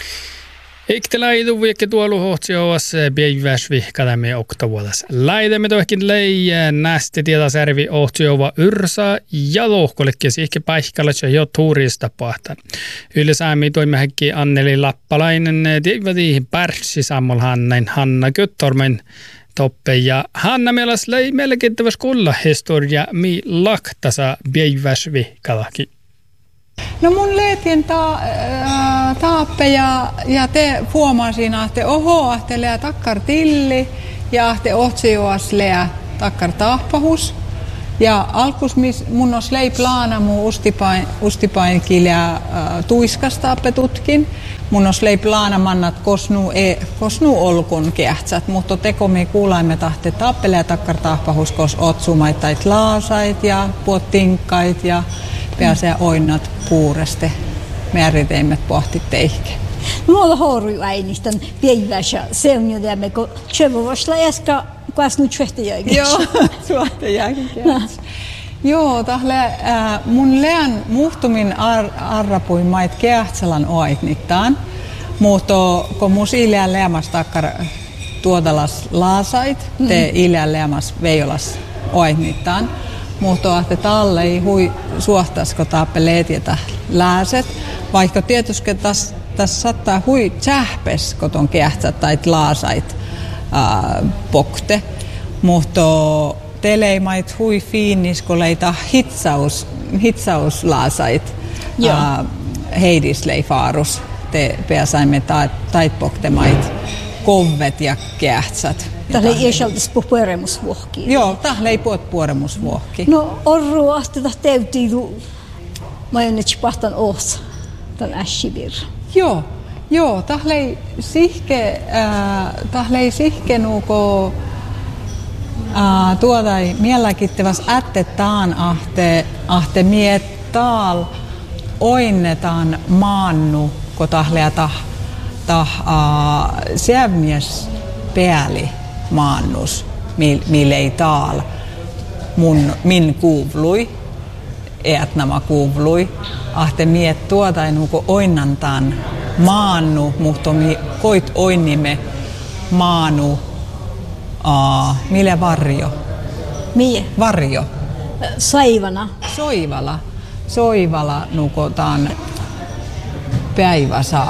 Iktelaidu viikki tuolu hohtsioas biiväsvihkadami oktavuodas. Laidemme tohkin lei nästi tietasärvi hohtsiova yrsa ja lohkollekin sihki paikkalatsa jo tuurista pahtan. Ylisäämi toimehekki Anneli Lappalainen tiivati pärsi sammolhannain Hanna Göttormen toppe ja Hanna mielas lei melkittäväs kulla historia mi laktasa biiväsvihkadakin. No mun leetien taappe ja te huomasin, että oho, että lää takkar tilli ja että otsioas lää takkar taappahus. Ja alkus mun os lei plana mun ustipainkin lää tuiskastaappe tutkin. Mun os lei plana mannat kosnu olkun kehtsät, mutta teko me kuulaimme tahte taappele ja takkar taappahus kos otsumaitait laasait ja puottinkkait ja pääsee oinnat puureste määriteimet pohti teihke. Mulla horui äinistän päivässä seunjodämme, kun tjövovasla äsken kasnu tjehtäjäkin. Joo, tjehtäjäkin. Joo, tahle mun leän muhtumin arrapui mait kehtsalan oaitnittaan, mutta kun mus ileän leämas takkar tuodalas laasait, te ileän leämas veijolas oaitnittaan. Mutta että talle ei hui suohtaisiko taappeleet ja lääset, vaikka tietysti tässä saattaa hui tsähpes, kun on kehtsät tai laasait pokte, mutta telemait hui fiinis, kun leita hitsauslaasait heidislei faarus, te pääsaimme taitpoktemait kovet ja kehtsät. Tällä ei esaltis puoremusvuohki. Joo, tällä ei puoremusvuohki. No orru asteta täytiidu majonetsi pahtan oos tämän ässivir. Joo, tällä ei sihke nuuko tuodai mieläkittäväs ättetaan ahte miettaal oinnetaan maannu, kun tällä sävmies pääli maannus, mille ei taal min kuuvlui, nämä kuuvlui, ahte miet tuota nuko oinnantaan maannu, mutta mi koit oinnimme maanu, mille varjo? Mie? Varjo. Saivana. Soivala nuko taan päivässä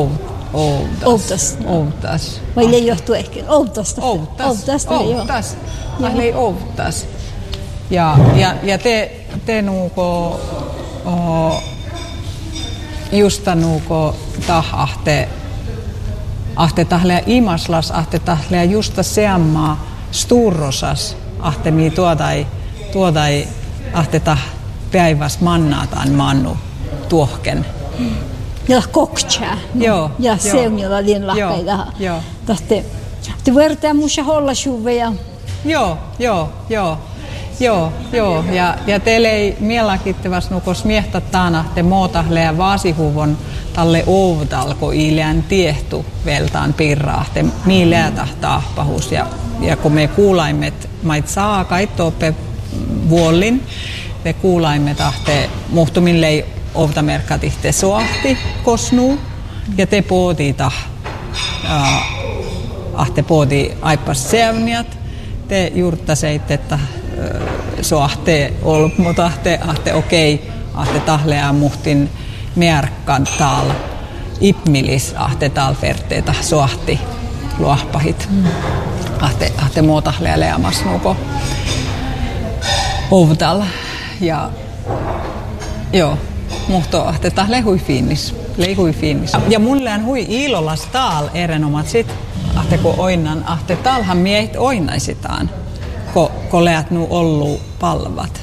Outas. Vai ei johtu ehkä Outasta. Outas. Ei Outas. Ja te nuuko justa nuuko ahte tahlea imaslas ahte tahlea justa seammaa sturrosas ahte mi tuodai ahte päiväs mannaataan mannu tuohken. Ja koktsää. Joo. Ja seunjolla liin lahpeita. Joo. Te vertaa musta hollasuveja. Joo. Ja teille ei mieläkittäväs nukos miehtataan, te mootahlea vaasihuvon talle ouvtalko ileän tiehtu veltaan pirraa, te miileä tahtaahpahus. Ja kun me kuulaimet mait saa kaittope vuollin, te kuulaimet ahte muhtumille ovtamerkat ihte soahti kosnuu ja te pooti ahte pooti aippas seuniat te juurtaseit että soahte ollut mutta ahte okei ahte tahlea muhtin merkan taal ipmilis ahte taal verteeta soahti luahpahit ahte mootahlea leamas nuko ovtal ja joo. Muhto ahteta lehui fiinnis. Ja mulle on hui iilolas taal erenomat sit, ahteko oinnan, ahte talhan miehet oinnaisitaan, ko leät nu ollu palvat.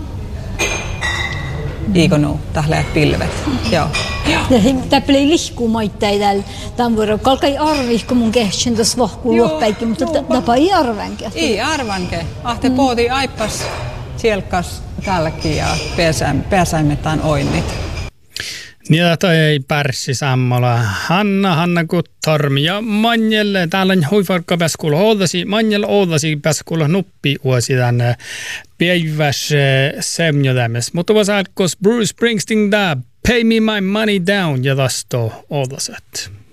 Iiko nu tahleat pilvet. Joo. Ja täpälei lihkuu maittai täällä. Tämän vuoro kalkai arvihko mun kehtsän tuossa vahkuu loppäikin, mutta tapa ei arvanke. Ei arvanke. Ahte pooti aippas sielkas tälläkin ja pääsaimettaan oinnit. Niitä toi ei pärssi sammola. Hanna Guttorm ja Manjelle. Täällä on huifarkka pääskuulla oudasi. Manjelle oudasi pääskuulla nuppi uosi tänne päiväs semjotämis. Mutta voisi alkos Bruce Springsteen da Pay Me My Money Down ja tästä oudaset.